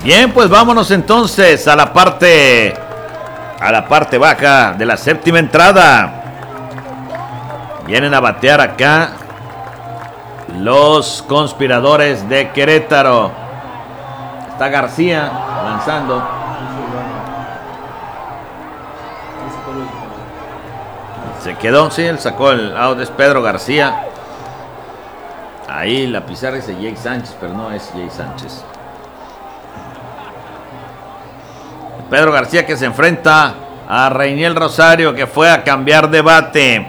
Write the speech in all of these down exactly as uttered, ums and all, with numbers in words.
Bien, pues vámonos entonces a la parte a la parte baja de la séptima entrada. Vienen a batear acá los conspiradores de Querétaro. Está García lanzando. Se quedó, sí, él sacó el out, es Pedro García. Ahí la pizarra dice Jay Sánchez, pero no es Jay Sánchez. Pedro García que se enfrenta a Reiniel Rosario, que fue a cambiar de bate.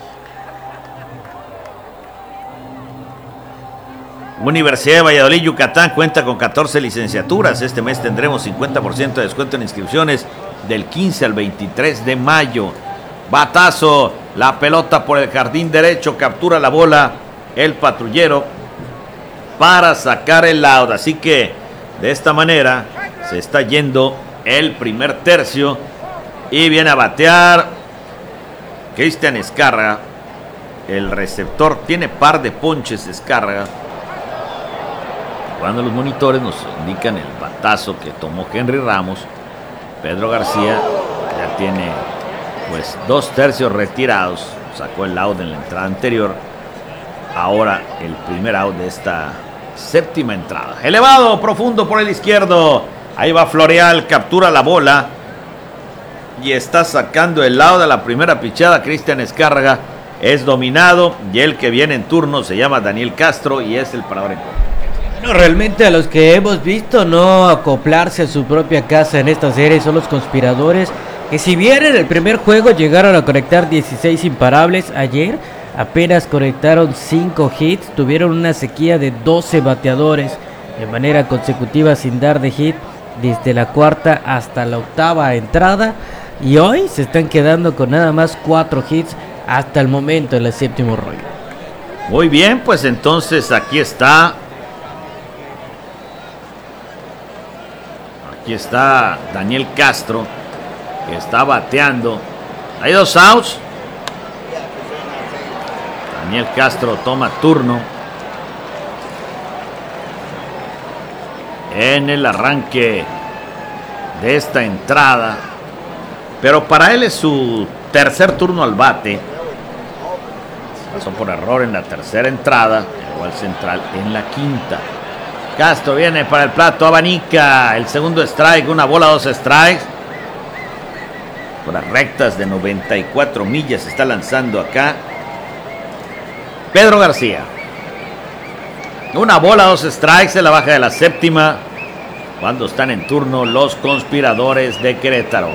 Universidad de Valladolid, Yucatán cuenta con catorce licenciaturas. Este mes tendremos cincuenta por ciento de descuento en inscripciones del quince al veintitrés de mayo. Batazo, la pelota por el jardín derecho, captura la bola el patrullero para sacar el out. Así que de esta manera se está yendo el primer tercio y viene a batear Cristian Escarga, el receptor. Tiene par de ponches Escarga. Cuando los monitores nos indican el batazo que tomó Henry Ramos, Pedro García ya tiene pues dos tercios retirados. Sacó el out en la entrada anterior. Ahora el primer out de esta séptima entrada. Elevado, profundo por el izquierdo. Ahí va Floreal, captura la bola y está sacando el out de la primera pichada. Cristian Escarga es dominado y el que viene en turno se llama Daniel Castro y es el parador en corto. Bueno, realmente a los que hemos visto no acoplarse a su propia casa en esta serie son los conspiradores, que si bien en el primer juego llegaron a conectar dieciséis imparables, ayer apenas conectaron cinco hits, tuvieron una sequía de doce bateadores de manera consecutiva sin dar de hit desde la cuarta hasta la octava entrada, y hoy se están quedando con nada más cuatro hits hasta el momento en el séptimo rollo. Muy bien, pues entonces aquí está aquí está Daniel Castro, que está bateando. Hay dos outs. Daniel Castro toma turno en el arranque de esta entrada, pero para él es su tercer turno al bate. Pasó por error en la tercera entrada, llegó al central en la quinta. Castro viene para el plato, abanica el segundo strike, una bola, dos strikes. Por las rectas de noventa y cuatro millas está lanzando acá Pedro García. Una bola, dos strikes en la baja de la séptima, cuando están en turno los conspiradores de Querétaro.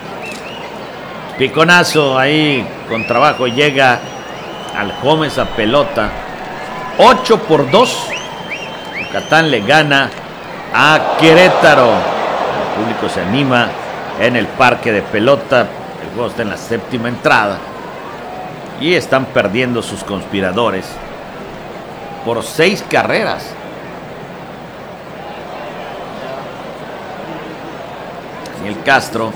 Piconazo ahí con trabajo, llega al home esa pelota. ocho por dos. Yucatán le gana a Querétaro. El público se anima en el parque de pelota. El juego está en la séptima entrada y están perdiendo sus conspiradores por seis carreras. Daniel Castro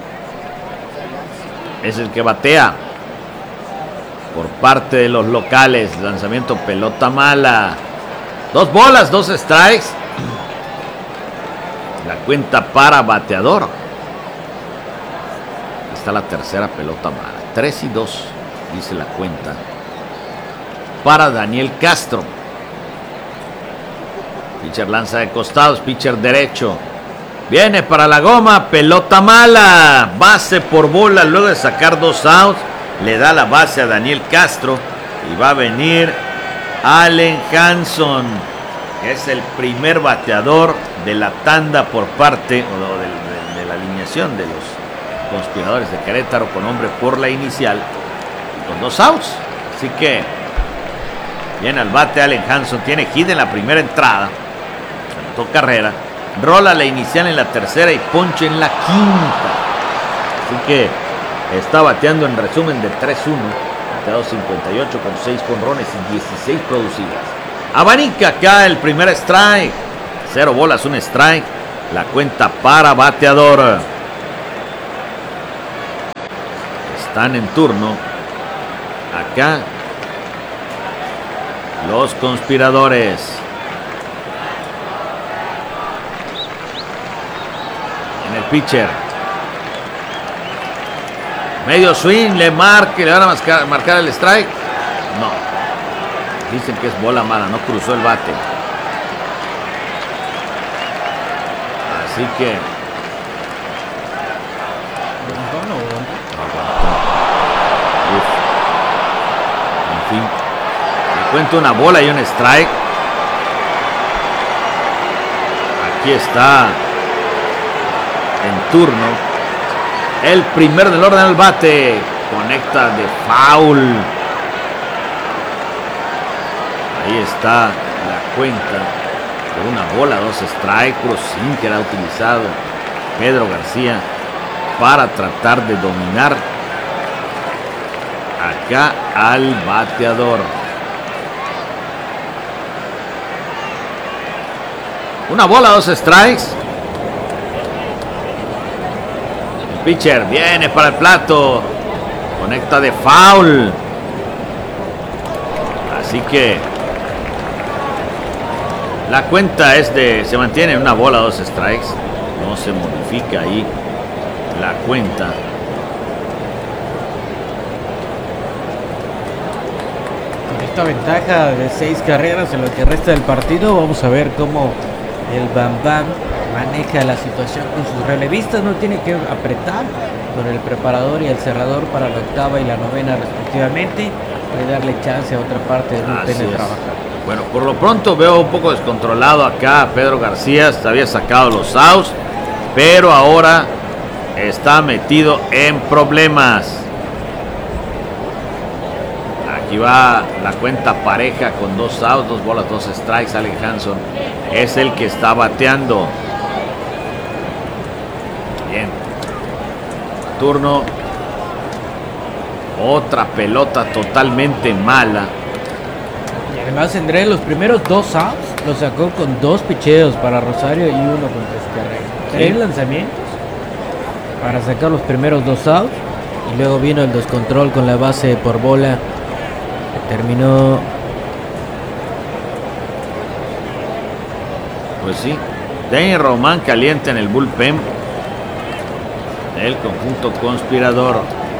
es el que batea por parte de los locales. Lanzamiento, pelota mala. Dos bolas, dos strikes. La cuenta para bateador. Está la tercera pelota mala. Tres y dos, dice la cuenta para Daniel Castro. Pitcher lanza de costados, pitcher derecho. Viene para la goma, pelota mala. Base por bola, luego de sacar dos outs. Le da la base a Daniel Castro y va a venir Allen Hanson, que es el primer bateador de la tanda por parte o de, de, de la alineación de los conspiradores de Querétaro, con hombre por la inicial y con dos outs. Así que viene al bate Allen Hanson, tiene hit en la primera entrada, anotó carrera, rola la inicial en la tercera y ponche en la quinta. Así que está bateando en resumen de tres uno, bateado cincuenta y ocho con seis jonrones y dieciséis producidas. Abanica acá el primer strike, cero bolas, un strike, la cuenta para bateador. Están en turno acá los conspiradores. pitcher. Medio swing, le marque, le van a marcar, marcar el strike. No. Dicen que es bola mala, no cruzó el bate. Así que... Uf. En fin. Le cuento una bola y un strike. Aquí está en turno el primer del orden al bate. Conecta de foul. Ahí está la cuenta de una bola, dos strikes, puro sin que era utilizado Pedro García para tratar de dominar acá al bateador. Una bola, dos strikes. El pitcher viene para el plato. Conecta de foul. Así que la cuenta es de... Se mantiene una bola, dos strikes. No se modifica ahí la cuenta. Con esta ventaja de seis carreras en lo que resta del partido, vamos a ver cómo el Bam Bam maneja la situación con sus relevistas. No tiene que apretar con el preparador y el cerrador para la octava y la novena respectivamente, para darle chance a otra parte del bullpen de trabajar. Bueno, por lo pronto veo un poco descontrolado acá a Pedro García. Se había sacado los outs, pero ahora está metido en problemas. Aquí va la cuenta pareja con dos outs, dos bolas, dos strikes. Alex Hanson es el que está bateando. Bien. Turno. Otra pelota totalmente mala. Y además Andrés, los primeros dos outs los sacó con dos picheos para Rosario y uno con tres carreras. Tres lanzamientos para sacar los primeros dos outs. Y luego vino el descontrol con la base por bola. Que terminó. Pues sí. Dane Román caliente en el bullpen. El conjunto conspirador.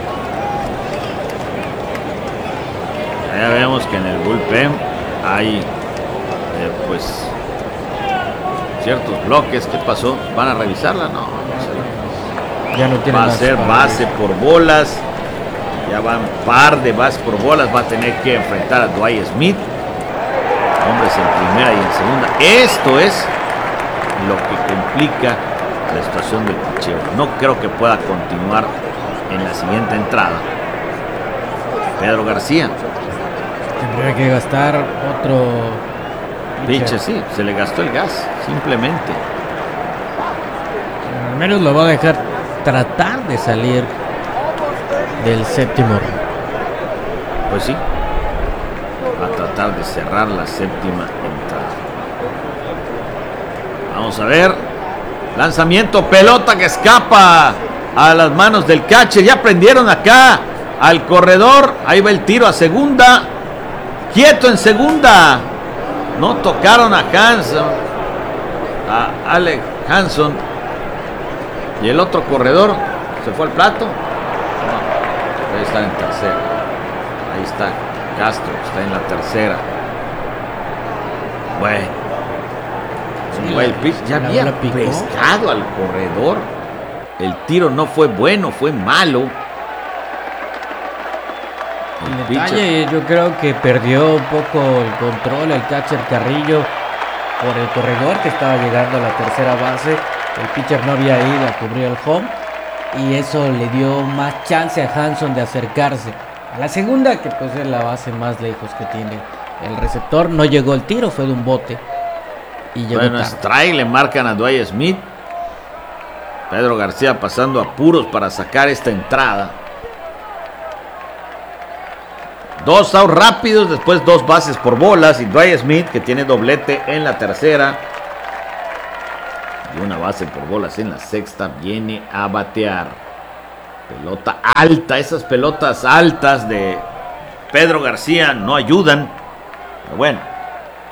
Ya vemos que en el bullpen hay eh, pues ciertos bloques. ¿Qué pasó? ¿Van a revisarla? No, no sé. Ya no tiene Va a ser base por bolas. Ya van par de bases por bolas. Va a tener que enfrentar a Dwight Smith. Hombres en primera y en segunda. Esto es lo que complica la situación del picheo. No creo que pueda continuar en la siguiente entrada Pedro García. Tendría que gastar otro pitcher. Sí, se le gastó el gas, simplemente. Al menos lo va a dejar tratar de salir del séptimo. Pues sí, va a tratar de cerrar la séptima entrada. Vamos a ver. Lanzamiento, pelota que escapa a las manos del catcher. Ya prendieron acá al corredor. Ahí va el tiro a segunda. Quieto en segunda. No tocaron a Hanson, a Alex Hanson. Y el otro corredor se fue al plato. No, debe estar en tercera. Ahí está Castro, está en la tercera. Bueno. Sí, el pitch ya había pescado al corredor. El tiro no fue bueno, fue malo. El detalle, yo creo que perdió un poco el control el catcher Carrillo por el corredor que estaba llegando a la tercera base. El pitcher no había ido a cubrir el home y eso le dio más chance a Hanson de acercarse a la segunda, que pues es la base más lejos que tiene el receptor. No llegó el tiro, fue de un bote y llegó bueno, tarde. Strike, le marcan a Dwight Smith. Pedro García pasando apuros para sacar esta entrada. Dos outs rápidos, después dos bases por bolas y Dwight Smith, que tiene doblete en la tercera y una base por bolas en la sexta, viene a batear. Pelota alta, esas pelotas altas de Pedro García no ayudan, pero bueno.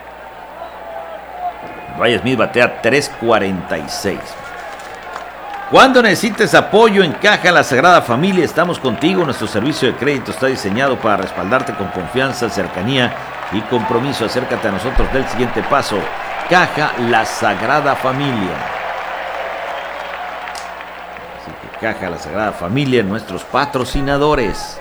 Dwight Smith batea tres cuarenta y seis. Cuando necesites apoyo en Caja La Sagrada Familia, estamos contigo. Nuestro servicio de crédito está diseñado para respaldarte con confianza, cercanía y compromiso. Acércate a nosotros del siguiente paso. Caja La Sagrada Familia. Así que Caja La Sagrada Familia, nuestros patrocinadores.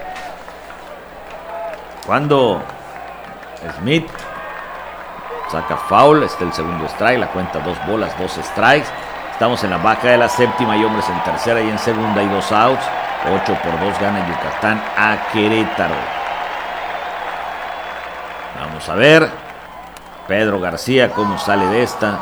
Cuando Smith saca foul, está el segundo strike, la cuenta dos bolas, dos strikes. Estamos en la baja de la séptima, hay hombres en tercera y en segunda y dos outs. ocho por dos gana Yucatán a Querétaro. Vamos a ver Pedro García cómo sale de esta,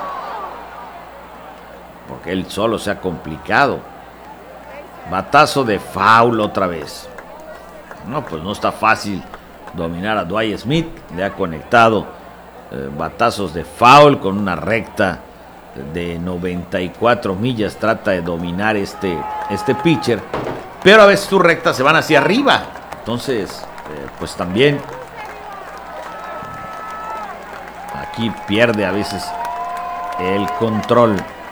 porque él solo se ha complicado. Batazo de foul otra vez. No, pues no está fácil dominar a Dwight Smith. Le ha conectado eh, batazos de foul con una recta de noventa y cuatro millas. Trata de dominar este, este pitcher, pero a veces sus rectas se van hacia arriba. Entonces, eh, pues también aquí pierde a veces el control.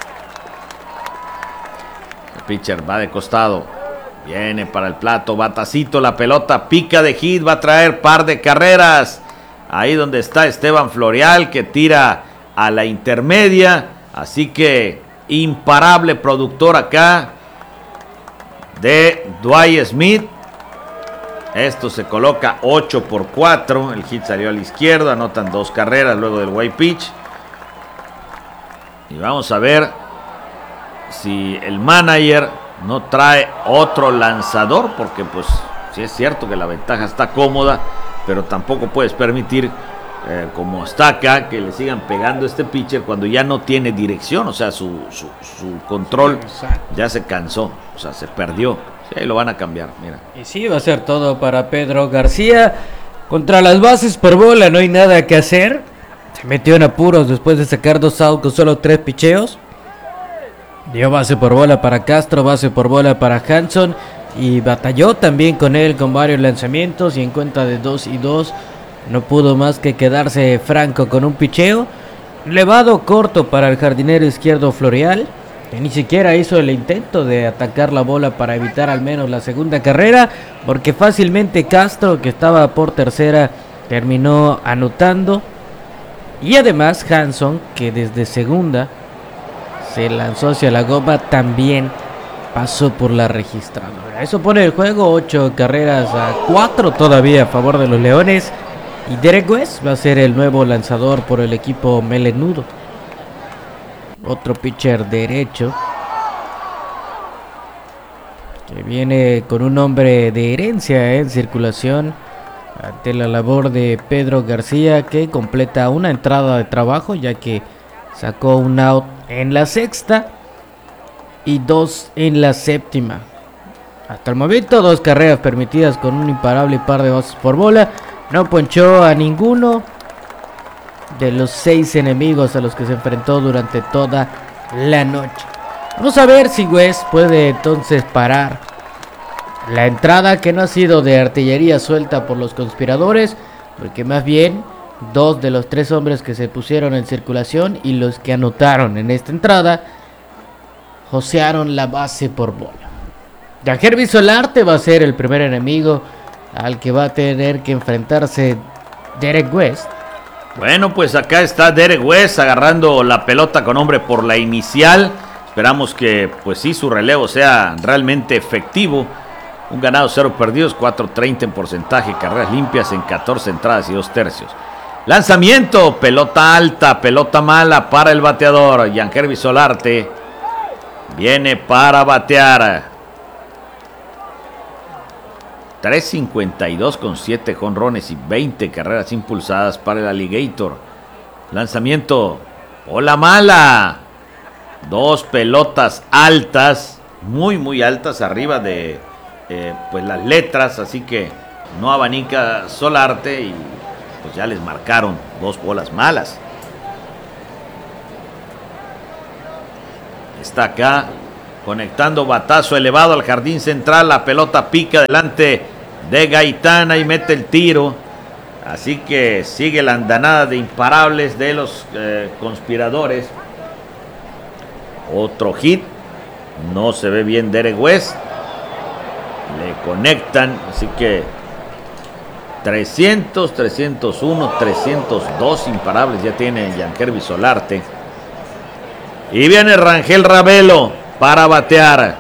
El pitcher va de costado, viene para el plato, batacito, la pelota pica de hit, va a traer par de carreras. Ahí donde está Esteban Florial, que tira a la intermedia. Así que imparable productor acá de Dwight Smith. Esto se coloca ocho por cuatro. El hit salió a la izquierda. Anotan dos carreras luego del white pitch. Y vamos a ver si el manager no trae otro lanzador. Porque pues sí es cierto que la ventaja está cómoda, pero tampoco puedes permitir, Eh, como está acá, que le sigan pegando este pitcher cuando ya no tiene dirección. O sea, su, su, su control ya se cansó, o sea, se perdió. Sí, lo van a cambiar, mira. Y sí, va a ser todo para Pedro García. Contra las bases por bola no hay nada que hacer. Se metió en apuros después de sacar dos outs con solo tres picheos. Dio base por bola para Castro, base por bola para Hanson. Y batalló también con él con varios lanzamientos. Y en cuenta de dos y dos no pudo más que quedarse franco con un picheo. Levado corto para el jardinero izquierdo Florial, que ni siquiera hizo el intento de atacar la bola para evitar al menos la segunda carrera, porque fácilmente Castro, que estaba por tercera, terminó anotando. Y además Hanson, que desde segunda se lanzó hacia la goma, también pasó por la registradora. Eso pone el juego ocho carreras a cuatro todavía a favor de los Leones. Y Derek West va a ser el nuevo lanzador por el equipo melenudo. Otro pitcher derecho, que viene con un nombre de herencia en circulación ante la labor de Pedro García, que completa una entrada de trabajo, ya que sacó un out en la sexta y dos en la séptima. Hasta el momento, dos carreras permitidas con un imparable par de bases por bola. No ponchó a ninguno de los seis enemigos a los que se enfrentó durante toda la noche. Vamos a ver si West puede entonces parar la entrada, que no ha sido de artillería suelta por los conspiradores, porque más bien dos de los tres hombres que se pusieron en circulación y los que anotaron en esta entrada josearon la base por bola. Yangervis Solarte va a ser el primer enemigo al que va a tener que enfrentarse Derek West. Bueno, pues acá está Derek West agarrando la pelota con hombre por la inicial. Esperamos que, pues sí, su relevo sea realmente efectivo. Un ganado, cero perdidos, cuatro treinta en porcentaje, carreras limpias en catorce entradas y dos tercios. Lanzamiento, pelota alta, pelota mala para el bateador. Yangervis Solarte viene para batear. tres cincuenta y dos con siete jonrones y veinte carreras impulsadas para el Alligator. Lanzamiento, bola mala. Dos pelotas altas, muy muy altas, arriba de eh, pues las letras, así que no abanica Solarte y pues ya les marcaron dos bolas malas. Está acá conectando batazo elevado al jardín central. La pelota pica delante de Gaitana y mete el tiro. Así que sigue la andanada de imparables de los eh, conspiradores. Otro hit No se ve bien Derek West. Le conectan, así que trescientos, trescientos uno, trescientos dos imparables ya tiene Yankervis Solarte. Y viene Rangel Ravelo para batear.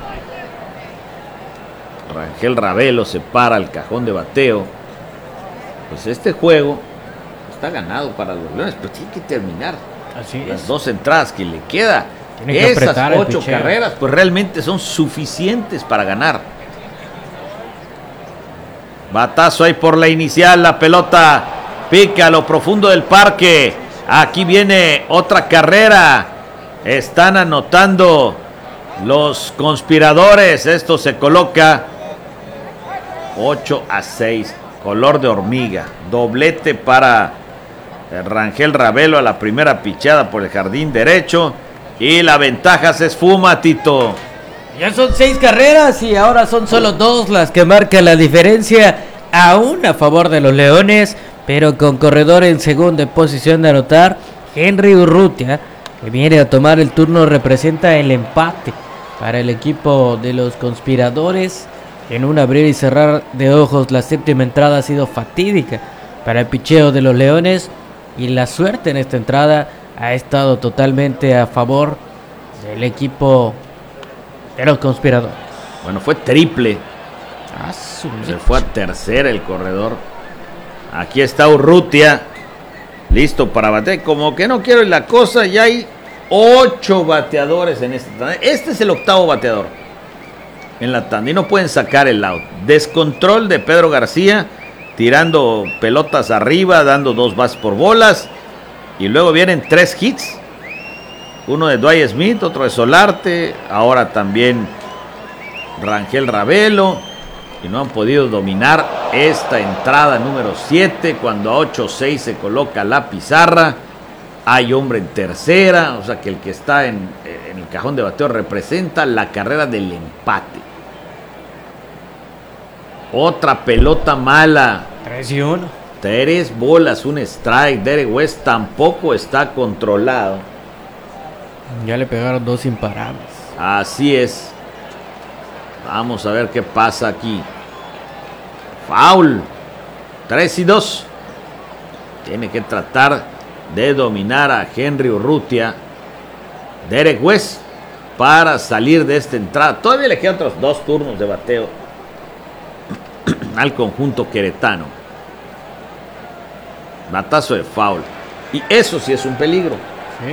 Rangel Ravelo se para el cajón de bateo. Pues este juego está ganado para los Leones, pero tiene que terminar. Así es. Las dos entradas que le queda. Tiene que Esas ocho picheo. carreras pues realmente son suficientes para ganar. Batazo ahí por la inicial, la pelota pica a lo profundo del parque. Aquí viene otra carrera. Están anotando los conspiradores. Esto se coloca ocho a seis. Color de hormiga. Doblete para Rangel Ravelo a la primera pichada por el jardín derecho. Y la ventaja se esfuma, Tito. Ya son seis carreras y ahora son solo dos las que marcan la diferencia, aún a favor de los Leones, pero con corredor en segunda posición de anotar. Henry Urrutia, que viene a tomar el turno, representa el empate para el equipo de los conspiradores. En un abrir y cerrar de ojos, la séptima entrada ha sido fatídica para el picheo de los Leones, y la suerte en esta entrada ha estado totalmente a favor del equipo de los conspiradores. Bueno, fue triple. Ah, su Se fue a tercera el corredor. Aquí está Urrutia, listo para batear. Como que no quiero la cosa, ya hay ocho bateadores en esta tanda. Este es el octavo bateador en la tanda y no pueden sacar el out. Descontrol de Pedro García, tirando pelotas arriba, dando dos bases por bolas. Y luego vienen tres hits. Uno de Dwight Smith, otro de Solarte. Ahora también Rangel Ravelo. Y no han podido dominar esta entrada número siete. Cuando a ocho seis se coloca la pizarra. Hay hombre en tercera. O sea que el que está en, en el cajón de bateo representa la carrera del empate. Otra pelota mala. tres y uno. Tres bolas, un strike. Derek West tampoco está controlado. Ya le pegaron dos imparables. Así es. Vamos a ver qué pasa aquí. Foul. tres y dos. Tiene que tratar de dominar a Henry Urrutia. Derek West para salir de esta entrada. Todavía le quedan otros dos turnos de bateo al conjunto queretano. Batazo de foul. Y eso sí es un peligro. Sí.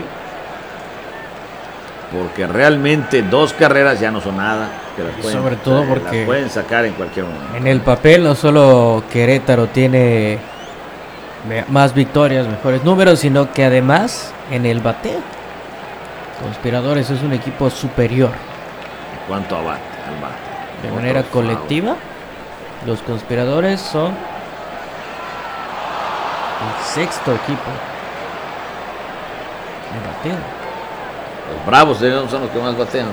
Porque realmente dos carreras ya no son nada. Que las pueden, sobre todo porque las pueden sacar en cualquier momento. En el papel no solo Querétaro tiene más victorias, mejores números, sino que además en el bateo Conspiradores es un equipo superior. En cuanto a bate, al bate. De Otro manera foul. colectiva, los Conspiradores son el sexto equipo de bateo. Los Bravos son los que más batean.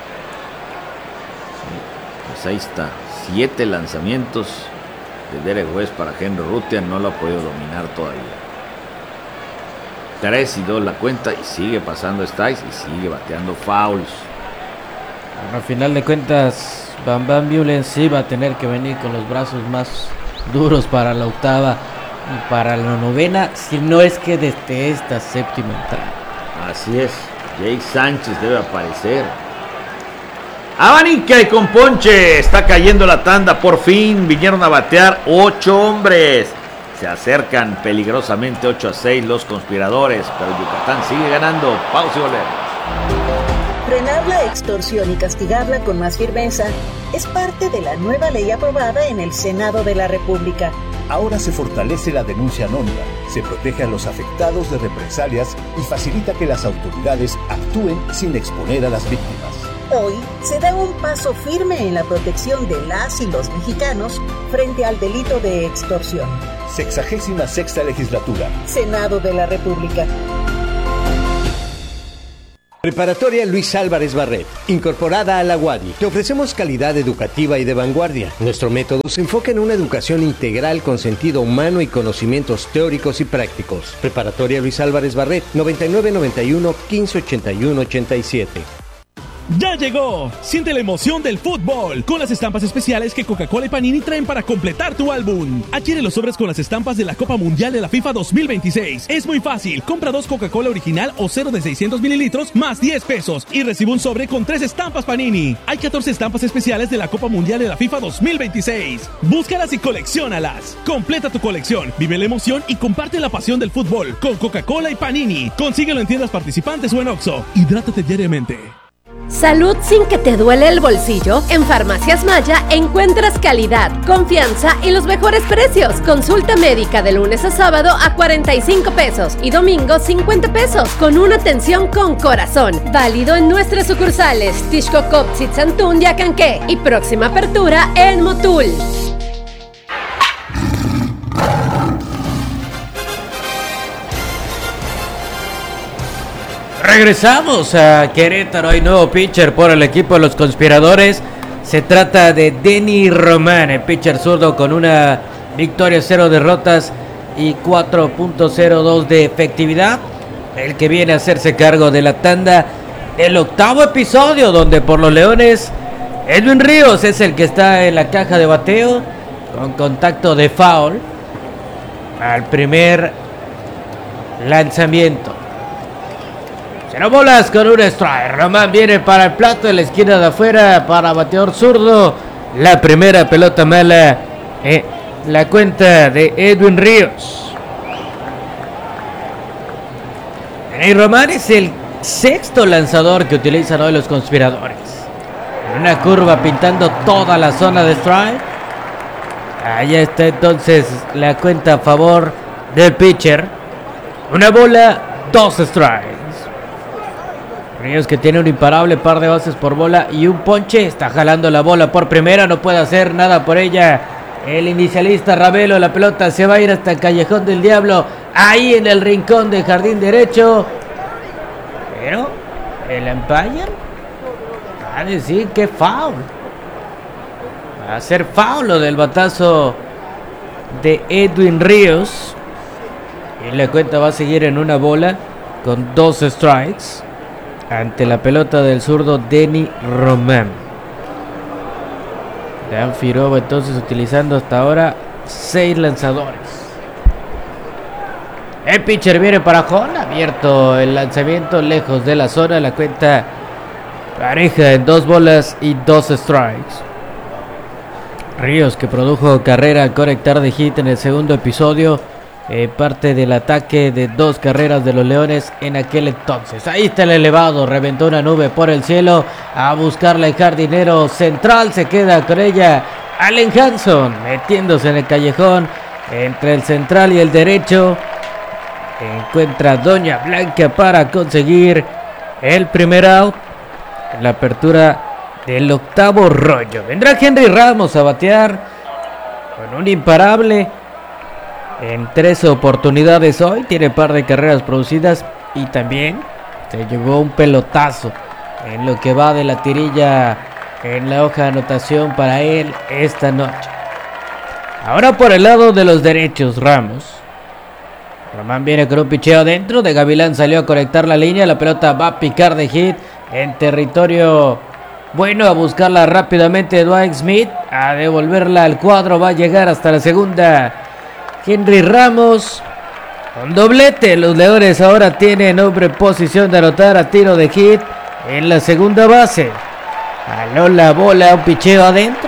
Pues ahí está. Siete lanzamientos de Derek West para Henry Urrutia. No lo ha podido dominar todavía. tres y dos la cuenta y sigue pasando strikes y sigue bateando fouls. Al final de cuentas, Bam Bam Violence sí va a tener que venir con los brazos más duros para la octava y para la novena, si no es que desde esta séptima entrada. Así es. Jake Sánchez debe aparecer. Abanica y con ponche. Está cayendo la tanda. Por fin vinieron a batear ocho hombres. Se acercan peligrosamente ocho a seis los Conspiradores. Pero Yucatán sigue ganando. Pausa y volver. Frenar la extorsión y castigarla con más firmeza es parte de la nueva ley aprobada en el Senado de la República. Ahora se fortalece la denuncia anónima, se protege a los afectados de represalias y facilita que las autoridades actúen sin exponer a las víctimas. Hoy se da un paso firme en la protección de las y los mexicanos frente al delito de extorsión. Sexagésima sexta legislatura. Senado de la República. Preparatoria Luis Álvarez Barret, incorporada a la U A D I. Te ofrecemos calidad educativa y de vanguardia. Nuestro método se enfoca en una educación integral con sentido humano y conocimientos teóricos y prácticos. Preparatoria Luis Álvarez Barret, noventa y nueve noventa y uno, quince ochenta y uno ochenta y siete. ¡Ya llegó! Siente la emoción del fútbol con las estampas especiales que Coca-Cola y Panini traen para completar tu álbum. Adquiere los sobres con las estampas de la Copa Mundial de la FIFA dos mil veintiséis. Es muy fácil. Compra dos Coca-Cola original o cero de seiscientos mililitros más diez pesos y recibe un sobre con tres estampas Panini. Hay catorce estampas especiales de la Copa Mundial de la FIFA dos mil veintiséis. Búscalas y colecciónalas. Completa tu colección, vive la emoción y comparte la pasión del fútbol con Coca-Cola y Panini. Consíguelo en tiendas participantes o en Oxxo. Hidrátate diariamente. Salud sin que te duele el bolsillo. En Farmacias Maya encuentras calidad, confianza y los mejores precios. Consulta médica de lunes a sábado a cuarenta y cinco pesos y domingo cincuenta pesos con una atención con corazón. Válido en nuestras sucursales Tixcocop, Tzantzantún, Yacanqué y próxima apertura en Motul. Regresamos a Querétaro. Hay nuevo pitcher por el equipo de los conspiradores. Se trata de Denny Román, el pitcher zurdo con una victoria, cero derrotas y cuatro punto cero dos de efectividad. El que viene a hacerse cargo de la tanda del octavo episodio, donde por los Leones Edwin Ríos es el que está en la caja de bateo con contacto de foul al primer lanzamiento. Cero bolas con un strike. Román viene para el plato de la esquina de afuera para bateador zurdo. La primera pelota mala en la cuenta de Edwin Ríos. Y Román es el sexto lanzador que utilizan hoy los conspiradores. En una curva pintando toda la zona de strike. Allá está entonces la cuenta a favor del pitcher. Una bola, dos strikes. Ríos, que tiene un imparable par de bases por bola y un ponche, está jalando la bola por primera, no puede hacer nada por ella el inicialista Ravelo. La pelota se va a ir hasta el Callejón del Diablo, ahí en el rincón de jardín derecho, pero el umpire va a decir que foul, va a ser foul lo del batazo de Edwin Ríos y la cuenta va a seguir en una bola con dos strikes ante la pelota del zurdo Denny Román. Dan Firoba entonces utilizando hasta ahora seis lanzadores. El pitcher viene para home, abierto el lanzamiento lejos de la zona. La cuenta pareja en dos bolas y dos strikes. Ríos, que produjo carrera al conectar de hit en el segundo episodio, Eh, parte del ataque de dos carreras de los Leones en aquel entonces. Ahí está el elevado, reventó una nube por el cielo a buscarla el jardinero central, se queda con ella Allen Hanson, metiéndose en el callejón entre el central y el derecho. Encuentra Doña Blanca para conseguir el primer out en la apertura del octavo rollo. Vendrá Henry Ramos a batear con un imparable en tres oportunidades hoy. Tiene par de carreras producidas y también se llevó un pelotazo en lo que va de la tirilla en la hoja de anotación para él esta noche. Ahora por el lado de los derechos, Ramos. Román viene con un picheo adentro. De Gavilán salió a conectar la línea. La pelota va a picar de hit en territorio bueno, a buscarla rápidamente Dwight Smith, a devolverla al cuadro. Va a llegar hasta la segunda Henry Ramos con doblete. Los Leones ahora tienen hombre en posición de anotar a tiro de hit en la segunda base. Jaló la bola, un picheo adentro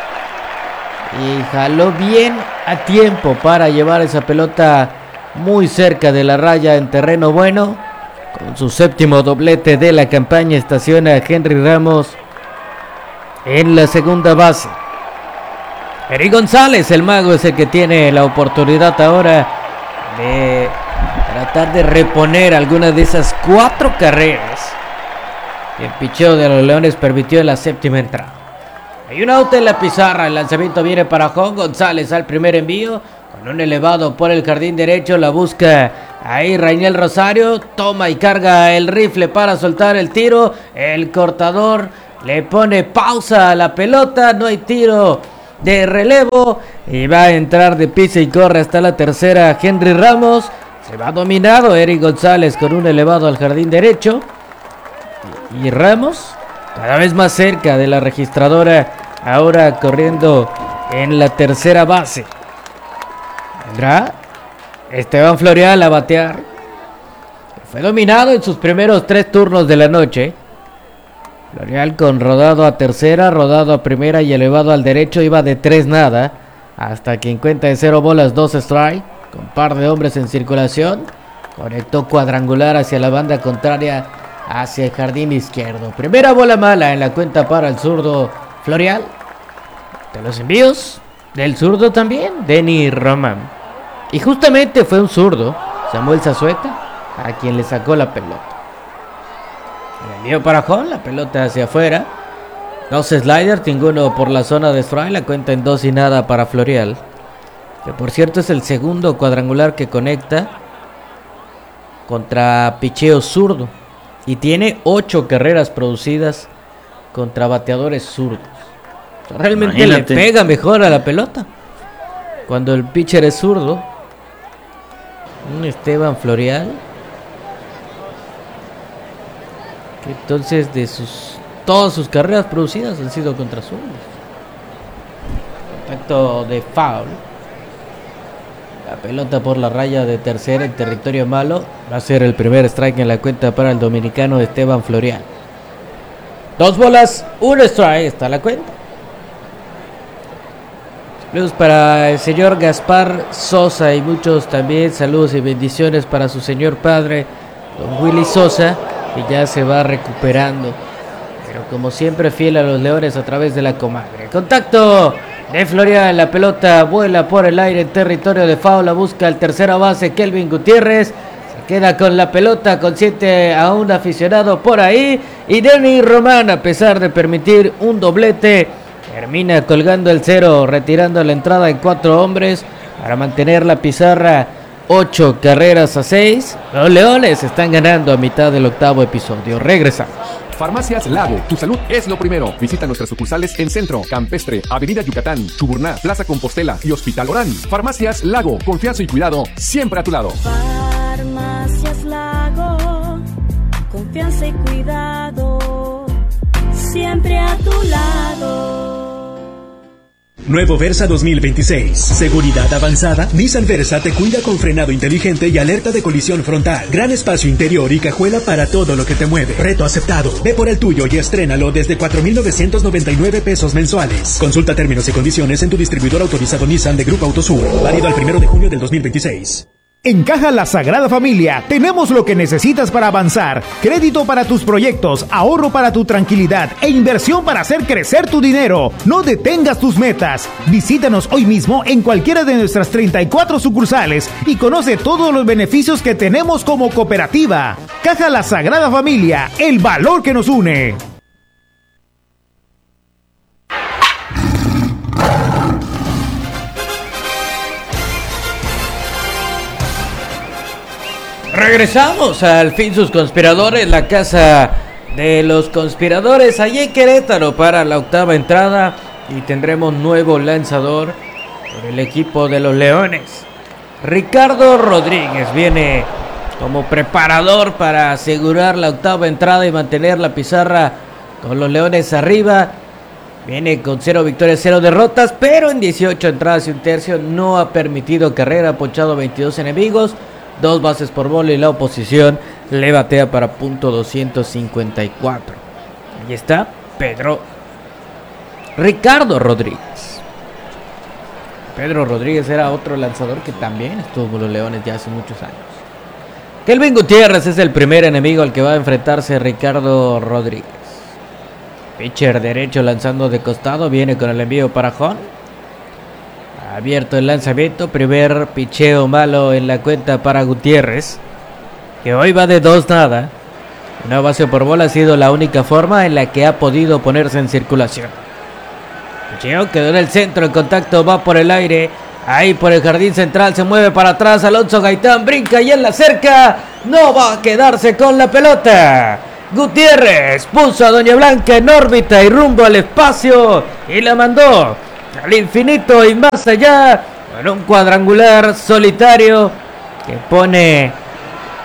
y jaló bien a tiempo para llevar esa pelota muy cerca de la raya en terreno bueno. Con su séptimo doblete de la campaña estaciona a Henry Ramos en la segunda base. Eric González, el mago, es el que tiene la oportunidad ahora de tratar de reponer algunas de esas cuatro carreras que el picheo de los Leones permitió en la séptima entrada. Hay un out en la pizarra, el lanzamiento viene para Juan González al primer envío, con un elevado por el jardín derecho, la busca ahí Rainiel Rosario, toma y carga el rifle para soltar el tiro, el cortador le pone pausa a la pelota, no hay tiro de relevo y va a entrar de pisa y corre hasta la tercera Henry Ramos. Se va dominado Eric González con un elevado al jardín derecho y Ramos cada vez más cerca de la registradora, ahora corriendo en la tercera base. ¿Vendrá Esteban Florial a batear? Fue dominado en sus primeros tres turnos de la noche. Florial con rodado a tercera, rodado a primera y elevado al derecho, iba de tres nada, hasta que en cuenta de cero bolas, dos strike, con par de hombres en circulación, conectó cuadrangular hacia la banda contraria, hacia el jardín izquierdo. Primera bola mala en la cuenta para el zurdo Florial. De los envíos del zurdo también, Denny Román. Y justamente fue un zurdo, Samuel Zazueta, a quien le sacó la pelota. El envío para Hall, la pelota hacia afuera. Dos sliders, ninguno por la zona de strike, la cuenta en dos y nada para Florial. Que por cierto es el segundo cuadrangular que conecta contra picheo zurdo. Y tiene ocho carreras producidas contra bateadores zurdos. O sea, realmente Imagínate. le pega mejor a la pelota cuando el pitcher es zurdo. Un Esteban Florial, que entonces de sus todas sus carreras producidas han sido contra zurdos. Contacto de foul. La pelota por la raya de tercera en territorio malo. Va a ser el primer strike en la cuenta para el dominicano Esteban Florial. Dos bolas, un strike, está la cuenta. Saludos para el señor Gaspar Sosa y muchos también saludos y bendiciones para su señor padre, don Willy Sosa, que ya se va recuperando, pero como siempre fiel a los Leones a través de la comadre. Contacto de Florial, la pelota vuela por el aire en territorio de foul, la busca el tercera base Kelvin Gutiérrez, se queda con la pelota, consiente a un aficionado por ahí, y Denny Román, a pesar de permitir un doblete, termina colgando el cero, retirando la entrada en cuatro hombres para mantener la pizarra ocho carreras a seis. Los Leones están ganando a mitad del octavo episodio. Regresamos. Farmacias Lago, tu salud es lo primero. Visita nuestras sucursales en Centro, Campestre, Avenida Yucatán, Chuburná, Plaza Compostela y Hospital Orán. Farmacias Lago, confianza y cuidado siempre a tu lado. Farmacias Lago, confianza y cuidado siempre a tu lado. Nuevo Versa dos mil veintiséis. Seguridad avanzada. Nissan Versa te cuida con frenado inteligente y alerta de colisión frontal. Gran espacio interior y cajuela para todo lo que te mueve. Reto aceptado. Ve por el tuyo y estrénalo desde cuatro mil novecientos noventa y nueve pesos mensuales. Consulta términos y condiciones en tu distribuidor autorizado Nissan de Grupo Autosur. Válido al primero de junio del dos mil veintiséis. En Caja La Sagrada Familia tenemos lo que necesitas para avanzar. Crédito para tus proyectos, ahorro para tu tranquilidad e inversión para hacer crecer tu dinero. No detengas tus metas. Visítanos hoy mismo en cualquiera de nuestras treinta y cuatro sucursales y conoce todos los beneficios que tenemos como cooperativa. Caja La Sagrada Familia, el valor que nos une. Regresamos al fin sus conspiradores, la casa de los conspiradores allí en Querétaro para la octava entrada, y tendremos nuevo lanzador por el equipo de los Leones. Ricardo Rodríguez viene como preparador para asegurar la octava entrada y mantener la pizarra con los Leones arriba. Viene con cero victorias, cero derrotas, pero en dieciocho entradas y un tercio no ha permitido carrera, ha ponchado veintidós enemigos. Dos bases por bola y la oposición le batea para punto doscientos cincuenta y cuatro. Ahí está Pedro Ricardo Rodríguez. Pedro Rodríguez era otro lanzador que también estuvo con los Leones ya hace muchos años. Kelvin Gutiérrez es el primer enemigo al que va a enfrentarse Ricardo Rodríguez. Pitcher derecho lanzando de costado, viene con el envío para Hon. Abierto el lanzamiento, primer picheo malo en la cuenta para Gutiérrez, que hoy va de dos nada. Una base por bola ha sido la única forma en la que ha podido ponerse en circulación. Picheo quedó en el centro, el contacto va por el aire, ahí por el jardín central, se mueve para atrás, Alonso Gaitán brinca y en la cerca, no va a quedarse con la pelota. Gutiérrez puso a Doña Blanca en órbita y rumbo al espacio y la mandó al infinito y más allá, con un cuadrangular solitario que pone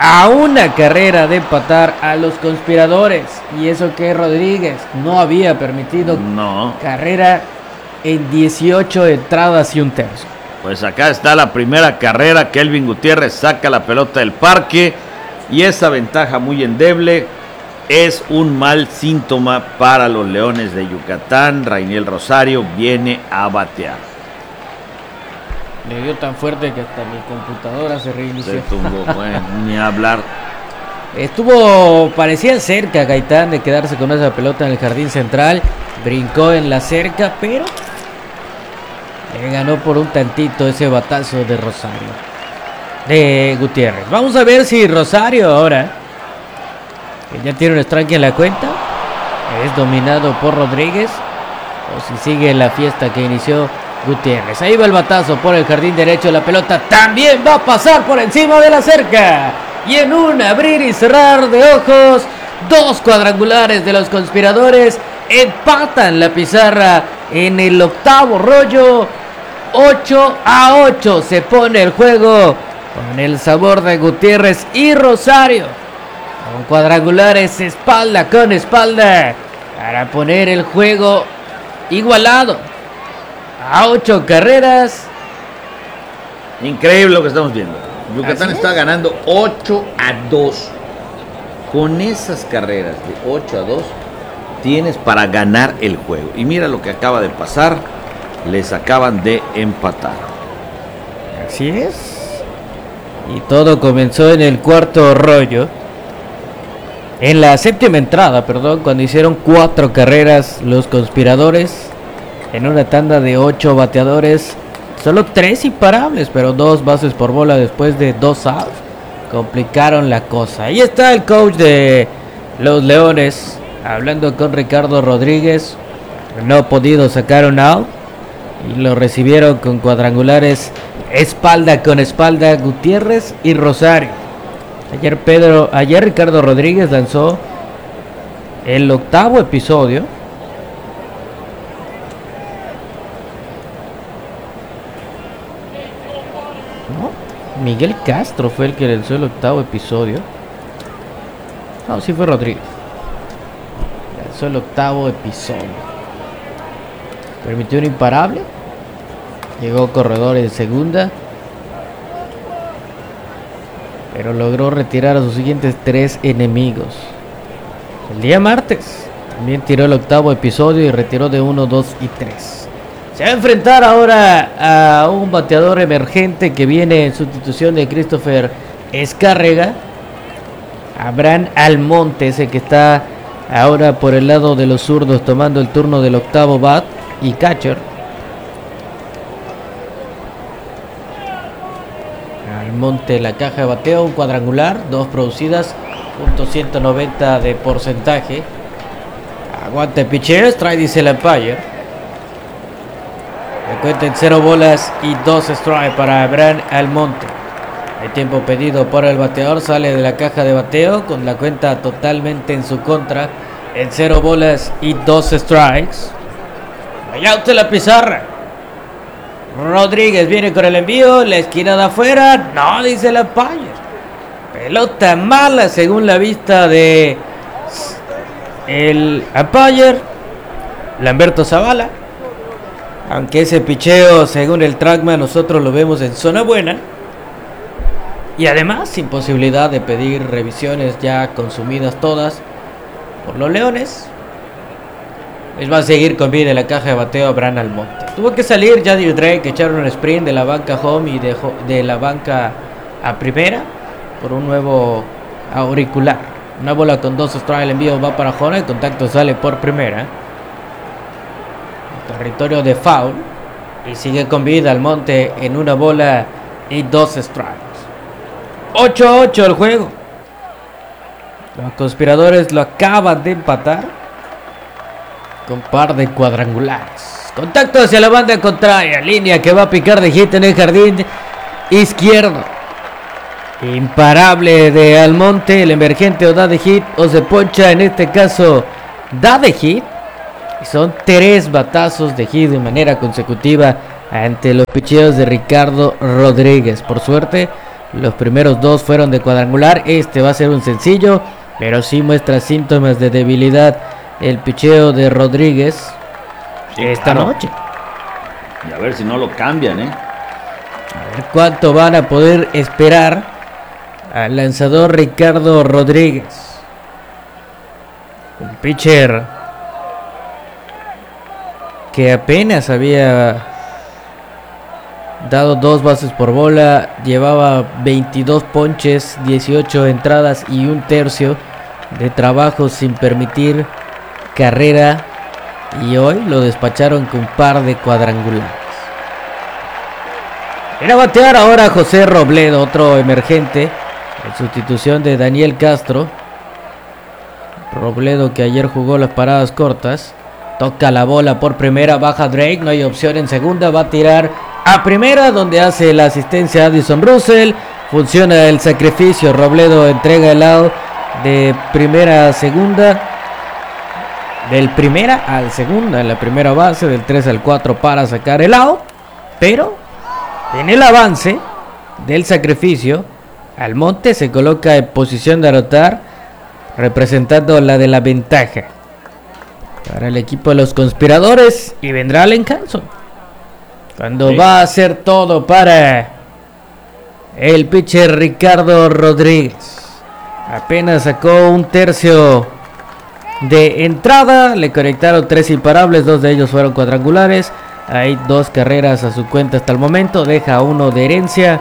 a una carrera de empatar a los conspiradores. Y eso que Rodríguez no había permitido no. carrera en dieciocho entradas y un tercio. Pues acá está la primera carrera. Kelvin Gutiérrez saca la pelota del parque. Y esa ventaja muy endeble es un mal síntoma para los Leones de Yucatán. Rainiel Rosario viene a batear. Le dio tan fuerte que hasta mi computadora se reinició. Se tumbó, bueno, ni hablar. Estuvo, parecía cerca Gaitán de quedarse con esa pelota en el jardín central. Brincó en la cerca, pero le ganó por un tantito ese batazo de Rosario. De Gutiérrez. Vamos a ver si Rosario ahora, que ya tiene un strike en la cuenta, es dominado por Rodríguez, o si sigue la fiesta que inició Gutiérrez. Ahí va el batazo por el jardín derecho. La pelota también va a pasar por encima de la cerca. Y en un abrir y cerrar de ojos, dos cuadrangulares de los conspiradores empatan la pizarra en el octavo rollo. ocho a ocho se pone el juego con el sabor de Gutiérrez y Rosario. Con cuadrangulares espalda con espalda para poner el juego igualado a ocho carreras. Increíble lo que estamos viendo. Yucatán está ganando ocho a dos. Con esas carreras de ocho a dos tienes para ganar el juego. Y mira lo que acaba de pasar. Les acaban de empatar. Así es. Y todo comenzó en el cuarto rollo. En la séptima entrada, perdón, cuando hicieron cuatro carreras los conspiradores. En una tanda de ocho bateadores, solo tres imparables, pero dos bases por bola después de dos outs. Complicaron la cosa. Ahí está el coach de los Leones, hablando con Ricardo Rodríguez. No ha podido sacar un out. Y lo recibieron con cuadrangulares espalda con espalda Gutiérrez y Rosario. Ayer, Pedro, ayer Ricardo Rodríguez lanzó el octavo episodio. Miguel Castro fue el que lanzó el octavo episodio. No, sí fue Rodríguez. Lanzó el octavo episodio. Permitió un imparable. Llegó corredor en segunda. Pero logró retirar a sus siguientes tres enemigos. El día martes también tiró el octavo episodio y retiró de uno, dos y tres. Se va a enfrentar ahora a un bateador emergente que viene en sustitución de Christopher Escárrega. Abraham Almonte, ese que está ahora por el lado de los zurdos tomando el turno del octavo bat y catcher. Almonte, la caja de bateo, un cuadrangular, dos producidas, punto ciento noventa de porcentaje. Aguante pitcher, strike dice el umpire. Me cuenta en cero bolas y dos strikes para Abraham Almonte. El tiempo pedido por el bateador, sale de la caja de bateo con la cuenta totalmente en su contra. En cero bolas y dos strikes. Allá out de la pizarra. Rodríguez viene con el envío, la esquina de afuera. No, dice el umpire. Pelota mala según la vista de el umpire Lamberto Zavala. Aunque ese picheo, según el trackman, nosotros lo vemos en zona buena. Y además, sin posibilidad de pedir revisiones ya consumidas todas por los Leones. Les va a seguir con vida en la caja de bateo Abraham Almonte. Tuvo que salir Yadier Drake, echar un sprint de la banca home y de, de la banca a primera por un nuevo auricular. Una bola con dos strikes, el envío va para home, el contacto sale por primera. Territorio de foul. Y sigue con vida Almonte en una bola y dos strikes. ocho a ocho el juego. Los conspiradores lo acaban de empatar con par de cuadrangulares. Contacto hacia la banda contraria. Línea que va a picar de hit en el jardín izquierdo. Imparable de Almonte. El emergente o da de hit o se poncha. En este caso da de hit. Y son tres batazos de hit de manera consecutiva ante los picheos de Ricardo Rodríguez. Por suerte Los primeros dos fueron de cuadrangular. Este va a ser un sencillo, pero sí muestra síntomas de debilidad el picheo de Rodríguez Sí, esta claro. noche. Y a ver si no lo cambian, ¿eh? A ver cuánto van a poder esperar al lanzador Ricardo Rodríguez. Un pitcher que apenas había dado dos bases por bola, llevaba veintidós ponches, dieciocho entradas y un tercio de trabajo sin permitir carrera, y hoy lo despacharon con un par de cuadrangulares. Era batear ahora José Robledo, otro emergente, en sustitución de Daniel Castro. Robledo, que ayer jugó las paradas cortas, toca la bola por primera, baja Drake, no hay opción en segunda, va a tirar a primera, donde hace la asistencia a Addison Russell. Funciona el sacrificio, Robledo entrega el out de primera a segunda, del primera al segunda en la primera base, del tres al cuatro para sacar el out, pero en el avance del sacrificio, Almonte se coloca en posición de anotar, representando la de la ventaja para el equipo de los conspiradores, y vendrá Allen Hanson cuando sí. va a hacer todo para el pitcher Ricardo Rodríguez. Apenas sacó un tercio de entrada, le conectaron tres imparables, dos de ellos fueron cuadrangulares. Hay dos carreras a su cuenta hasta el momento, deja uno de herencia.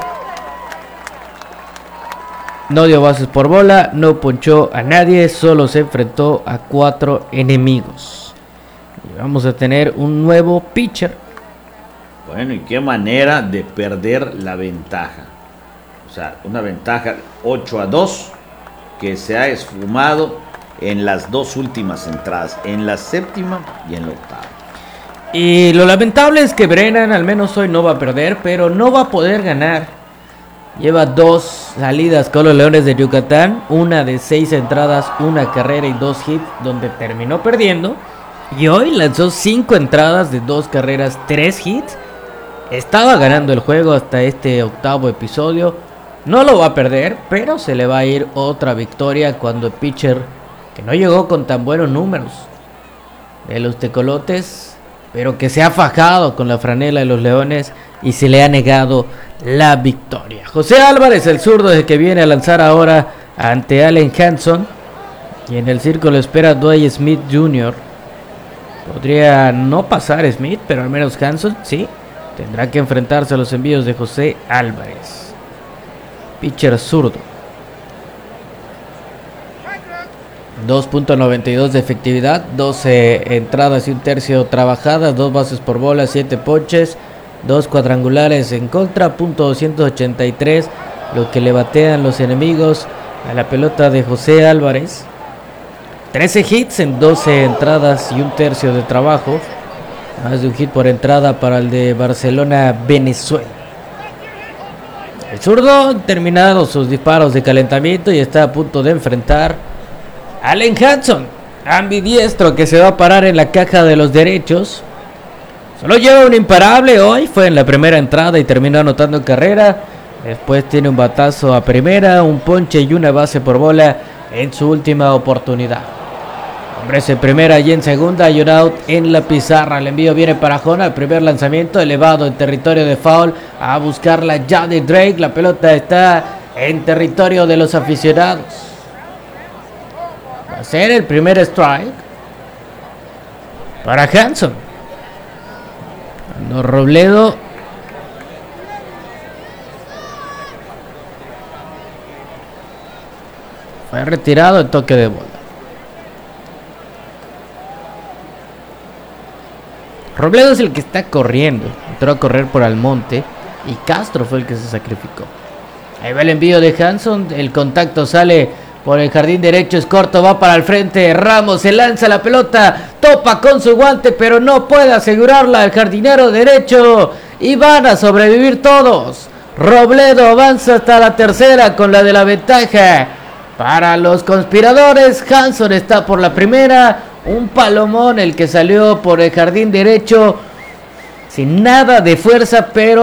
No dio bases por bola, no ponchó a nadie, solo se enfrentó a cuatro enemigos. Y vamos a tener un nuevo pitcher. Bueno, y qué manera de perder la ventaja. O sea, una ventaja ocho a dos que se ha esfumado en las dos últimas entradas, en la séptima y en la octava. Y lo lamentable es que Brennan al menos hoy no va a perder, pero no va a poder ganar. Lleva dos salidas con los Leones de Yucatán, una de seis entradas, una carrera y dos hits, donde terminó perdiendo. Y hoy lanzó cinco entradas de dos carreras, tres hits. Estaba ganando el juego hasta este octavo episodio. No lo va a perder, pero se le va a ir otra victoria cuando el pitcher, que no llegó con tan buenos números de los tecolotes, pero que se ha fajado con la franela de los Leones y se le ha negado la victoria. José Álvarez, el zurdo, es el que viene a lanzar ahora ante Allen Hanson, y en el círculo espera Dwight Smith junior Podría no pasar Smith, pero al menos Hanson sí tendrá que enfrentarse a los envíos de José Álvarez, pitcher zurdo. dos punto noventa y dos de efectividad, doce entradas y un tercio trabajadas, dos bases por bola, siete ponches, dos cuadrangulares en contra, punto doscientos ochenta y tres, lo que le batean los enemigos a la pelota de José Álvarez. trece hits en doce entradas y un tercio de trabajo, más de un hit por entrada para el de Barcelona, Venezuela. El zurdo ha terminado sus disparos de calentamiento y está a punto de enfrentar Allen Hanson, ambidiestro, que se va a parar en la caja de los derechos. Solo lleva un imparable hoy, fue en la primera entrada y terminó anotando carrera. Después tiene un batazo a primera, un ponche y una base por bola en su última oportunidad. Hombres en primera y en segunda, y un out en la pizarra. El envío viene para Jona, el primer lanzamiento elevado en territorio de foul, a buscarla ya de Drake. La pelota está en territorio de los aficionados. Va a ser el primer strike para Hanson. Cuando Robledo fue retirado en toque de bola. Robledo es el que está corriendo. Entró a correr por Almonte y Castro fue el que se sacrificó. Ahí va el envío de Hanson. El contacto sale por el jardín derecho, es corto, va para el frente. Ramos se lanza la pelota, topa con su guante, pero no puede asegurarla el jardinero derecho. Y van a sobrevivir todos. Robledo avanza hasta la tercera con la de la ventaja para los conspiradores. Hanson está por la primera. Un palomón el que salió por el jardín derecho sin nada de fuerza, pero